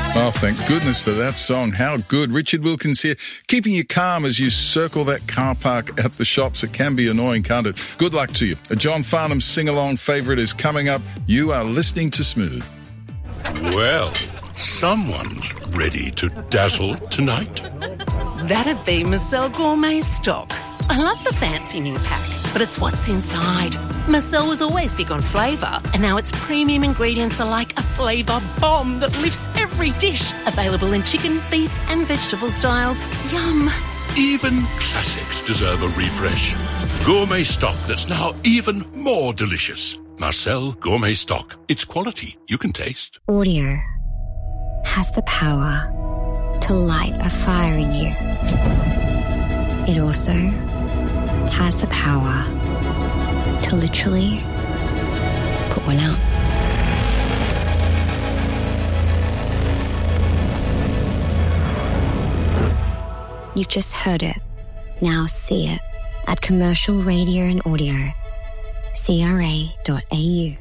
Oh, thank goodness for that song. How good. Richard Wilkins here, keeping you calm as you circle that car park at the shops. It can be annoying, can't it? Good luck to you. A John Farnham sing-along favourite is coming up. You are listening to Smooth. Well, someone's ready to dazzle tonight. That'd be Marcel Gourmet Stock. I love the fancy new pack, but it's what's inside. Marcel was always big on flavour, and now its premium ingredients are like a flavour bomb that lifts every dish. Available in chicken, beef and vegetable styles. Yum. Even classics deserve a refresh. Gourmet stock that's now even more delicious. Marcel Gourmet Stock. It's quality you can taste. Audio has the power to light a fire in you. It also has the power to literally put one out. You've just heard it. Now see it at Commercial Radio and Audio. CRA.au.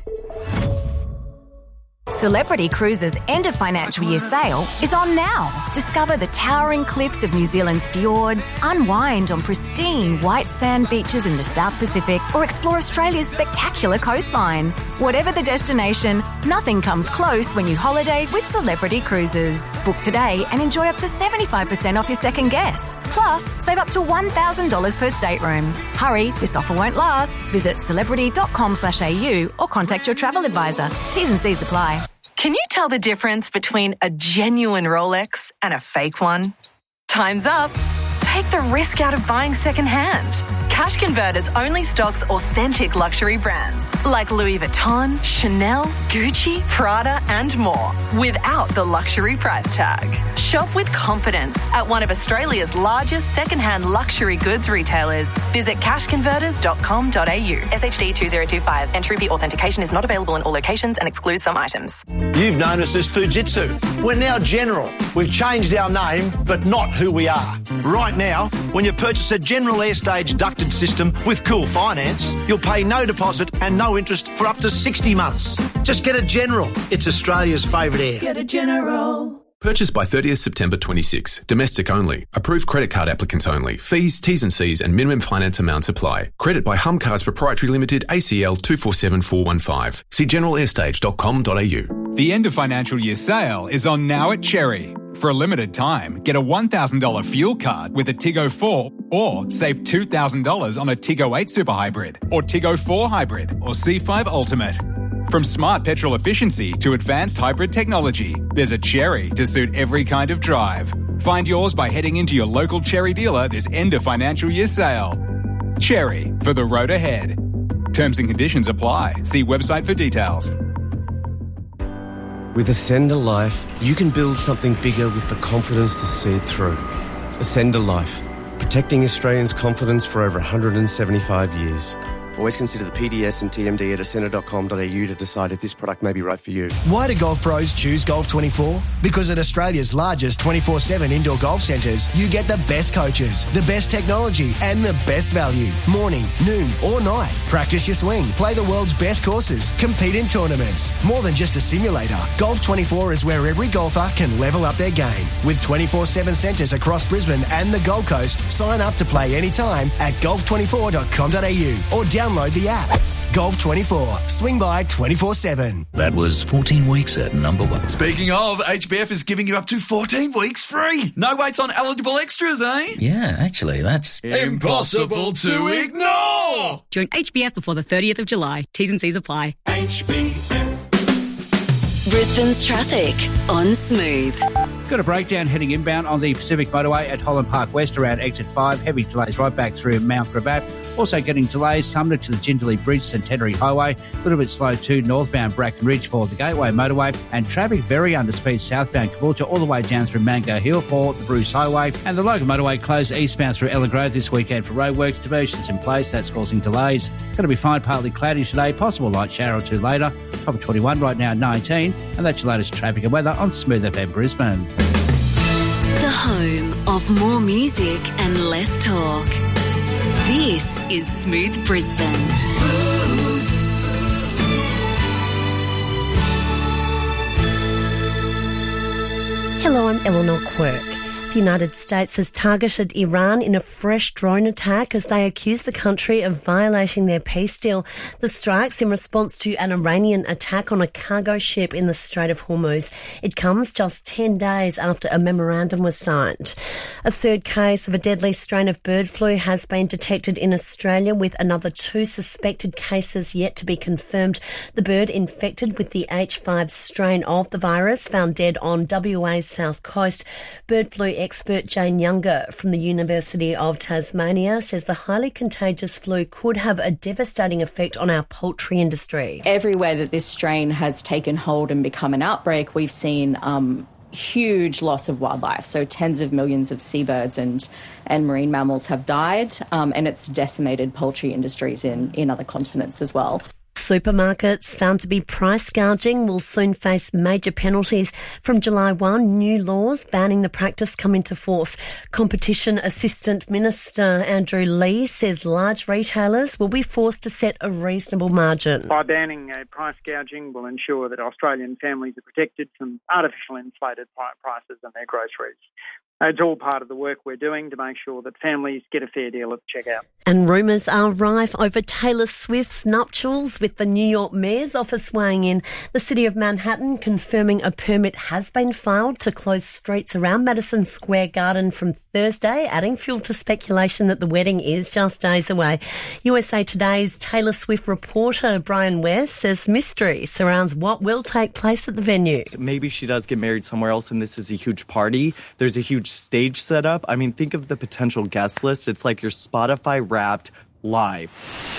Celebrity Cruises' end of financial year sale is on now. Discover the towering cliffs of New Zealand's fjords, unwind on pristine white sand beaches in the South Pacific, or explore Australia's spectacular coastline. Whatever the destination, nothing comes close when you holiday with Celebrity Cruises. Book today and enjoy up to 75% off your second guest. Plus, save up to $1,000 per stateroom. Hurry, this offer won't last. Visit celebrity.com.au or contact your travel advisor. T's and C's apply. Can you tell the difference between a genuine Rolex and a fake one? Time's up. Take the risk out of buying secondhand. Cash Converters only stocks authentic luxury brands like Louis Vuitton, Chanel, Gucci, Prada and more without the luxury price tag. Shop with confidence at one of Australia's largest secondhand luxury goods retailers. Visit cashconverters.com.au. SHD 2025. Entry fee authentication is not available in all locations and excludes some items. You've known us as Fujitsu. We're now General. We've changed our name, but not who we are. Right now, when you purchase a General Airstage ducted system with Cool Finance, you'll pay no deposit and no interest for up to 60 months. Just get a General. It's Australia's favourite air. Get a General. Purchased by 30th September 26. Domestic only. Approved credit card applicants only. Fees, T's and C's and minimum finance amounts apply. Credit by Hum Cars Proprietary Limited, ACL 247415. See generalairstage.com.au. The end of financial year sale is on now at Cherry. For a limited time, get a $1,000 fuel card with a Tiggo 4 or save $2,000 on a Tiggo 8 Super Hybrid or Tiggo 4 Hybrid or C5 Ultimate. From smart petrol efficiency to advanced hybrid technology, there's a Cherry to suit every kind of drive. Find yours by heading into your local Cherry dealer this end of financial year sale. Cherry, for the road ahead. Terms and conditions apply. See website for details. With Ascender Life, you can build something bigger with the confidence to see it through. Ascender Life, protecting Australians' confidence for over 175 years. Always consider the PDS and TMD at ascender.com.au to decide if this product may be right for you. Why do golf pros choose Golf 24? Because at Australia's largest 24/7 indoor golf centres, you get the best coaches, the best technology and the best value. Morning, noon or night. Practice your swing, play the world's best courses, compete in tournaments. More than just a simulator, Golf 24 is where every golfer can level up their game. With 24/7 centres across Brisbane and the Gold Coast, sign up to play anytime at golf24.com.au or download the app. Golf 24. Swing by 24/7. That was 14 weeks at number one. Speaking of, HBF is giving you up to 14 weeks free. No waits on eligible extras, eh? Yeah, actually, that's impossible to ignore. Join HBF before the 30th of July. T's and C's apply. HBF. Brisbane's traffic on Smooth. Got a breakdown heading inbound on the Pacific Motorway at Holland Park West around exit 5. Heavy delays right back through Mount Gravatt. Also getting delays Sumner to the Jindalee Bridge, Centenary Highway. A little bit slow too northbound Bracken Ridge for the Gateway Motorway. And traffic very underspeed southbound Caboolture all the way down through Mango Hill for the Bruce Highway. And the Logan Motorway closed eastbound through Ella Grove this weekend for roadworks. Diversions in place, that's causing delays. Going to be fine, partly cloudy today. Possible light shower or two later. Top of 21 right now, 19. And that's your latest traffic and weather on Smooth FM Brisbane. The home of more music and less talk. This is Smooth Brisbane. Hello, I'm Eleanor Quirk. The United States has targeted Iran in a fresh drone attack as they accuse the country of violating their peace deal. The strikes in response to an Iranian attack on a cargo ship in the Strait of Hormuz. It comes just 10 days after a memorandum was signed. A third case of a deadly strain of bird flu has been detected in Australia, with another 2 suspected cases yet to be confirmed. The bird infected with the H5 strain of the virus found dead on WA's south coast. Bird flu expert Jane Younger from the University of Tasmania says the highly contagious flu could have a devastating effect on our poultry industry. Everywhere that this strain has taken hold and become an outbreak, we've seen huge loss of wildlife. So tens of millions of seabirds and marine mammals have died, and it's decimated poultry industries in other continents as well. Supermarkets found to be price gouging will soon face major penalties. From July 1, new laws banning the practice come into force. Competition Assistant Minister Andrew Lee says large retailers will be forced to set a reasonable margin. By banning price gouging will ensure that Australian families are protected from artificial inflated prices on their groceries. It's all part of the work we're doing to make sure that families get a fair deal at the checkout. And rumours are rife over Taylor Swift's nuptials, with the New York Mayor's office weighing in. The City of Manhattan confirming a permit has been filed to close streets around Madison Square Garden from Thursday, adding fuel to speculation that the wedding is just days away. USA Today's Taylor Swift reporter Brian West says mystery surrounds what will take place at the venue. Maybe she does get married somewhere else and this is a huge party. There's a huge stage setup. I mean, think of the potential guest list. It's like your Spotify Wrapped live.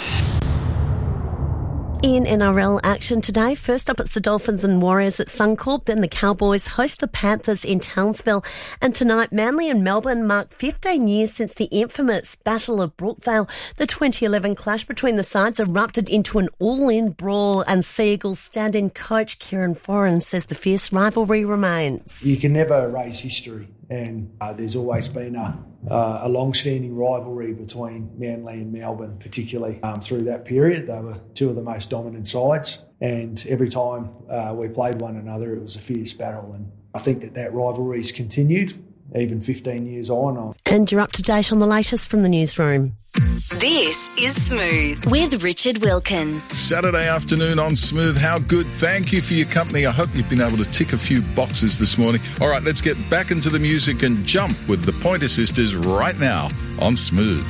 In NRL action today, first up it's the Dolphins and Warriors at Suncorp, then the Cowboys host the Panthers in Townsville, and tonight Manly and Melbourne mark 15 years since the infamous Battle of Brookvale. The 2011 clash between the sides erupted into an all-in brawl, and Sea Eagles stand-in coach Kieran Foran says the fierce rivalry remains. You can never erase history, and there's always been a long-standing rivalry between Manly and Melbourne, particularly through that period. They were two of the most dominant sides, and every time we played one another, it was a fierce battle. And I think that rivalry's continued, even 15 years on. And you're up to date on the latest from the newsroom. This is Smooth with Richard Wilkins. Saturday afternoon on Smooth. How good. Thank you for your company. I hope you've been able to tick a few boxes this morning. All right, let's get back into the music and jump with the Pointer Sisters right now on Smooth.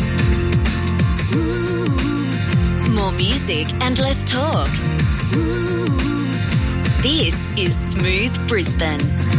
More music and less talk. This is Smooth Brisbane.